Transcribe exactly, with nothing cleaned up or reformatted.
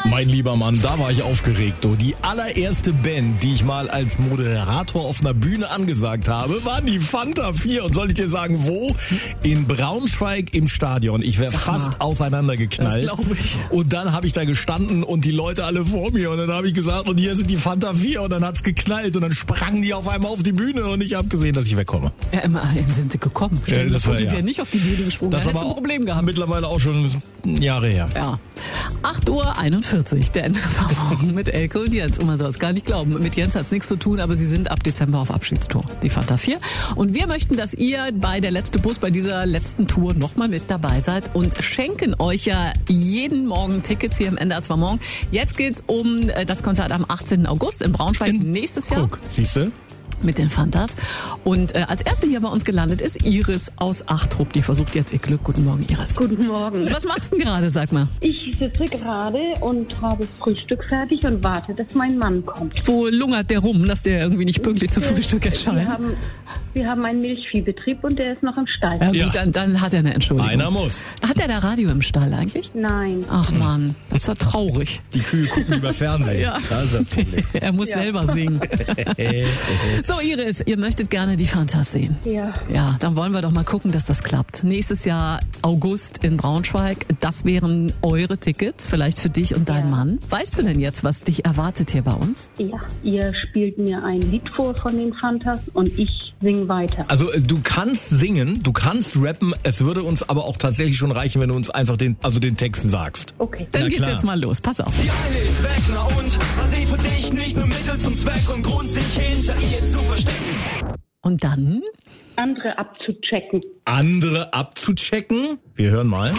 Mein lieber Mann, da war ich aufgeregt. Du. Die allererste Band, die ich mal als Moderator auf einer Bühne angesagt habe, waren die Fanta vier. Und soll ich dir sagen, wo? In Braunschweig im Stadion. Ich wäre fast auseinandergeknallt. Das glaube ich. Und dann habe ich da gestanden und die Leute alle vor mir. Und dann habe ich gesagt, und hier sind die Fanta vier. Und dann hat's geknallt. Und dann sprangen die auf einmal auf die Bühne. Und ich habe gesehen, dass ich wegkomme. Ja, immerhin sind sie gekommen. Stell dir Ja, das vor, war, die ja. wären nicht auf die Bühne gesprungen. Das Da aber hättest du ein Problem gehabt. Mittlerweile auch schon Jahre her. Ja. acht Uhr einundvierzig, der N S V Morgen mit Elke und Jens. Und man soll es gar nicht glauben, mit Jens hat es nichts zu tun, aber sie sind ab Dezember auf Abschiedstour, die Fanta vier. Und wir möchten, dass ihr bei der letzte Bus, bei dieser letzten Tour nochmal mit dabei seid und schenken euch ja jeden Morgen Tickets hier im N D R zwei Morgen. Jetzt geht's um das Konzert am achtzehnten August in Braunschweig In, nächstes Jahr. Guck, siehst du? Mit den Fantas. Und äh, als erste hier bei uns gelandet ist Iris aus Achtrup. Die versucht jetzt ihr Glück. Guten Morgen, Iris. Guten Morgen. Was machst du denn gerade, sag mal? Ich sitze gerade und habe Frühstück fertig und warte, dass mein Mann kommt. Wo lungert der rum, dass der irgendwie nicht pünktlich zum Frühstück Wir erscheint? haben, wir haben einen Milchviehbetrieb und der ist noch im Stall. Ja gut, Ja. Dann, dann hat er eine Entschuldigung. Einer muss. Hat er da Radio im Stall eigentlich? Nein. Ach Mann, das ist ja traurig. Die Kühe gucken über Fernsehen. Ja. Das ist das Problem. Er muss Ja. selber singen. So Iris, ihr möchtet gerne die Fantas sehen. Ja. Ja, dann wollen wir doch mal gucken, dass das klappt. Nächstes Jahr August in Braunschweig. Das wären eure Tickets, vielleicht für dich und deinen Ja. Mann. Weißt du denn jetzt, was dich erwartet hier bei uns? Ja. Ihr spielt mir ein Lied vor von den Fantas und ich singe weiter. Also äh, du kannst singen, du kannst rappen, es würde uns aber auch tatsächlich schon reichen, wenn du uns einfach den, also den Text sagst. Okay. Dann Na geht's klar. jetzt mal los. Pass auf. Die eine ist weg, na und? War sie für dich nicht nur Mittel zum Zweck und Grund, sich hinter ihr zu verstecken? Und dann? Andere abzuchecken. Andere abzuchecken. Wir hören mal.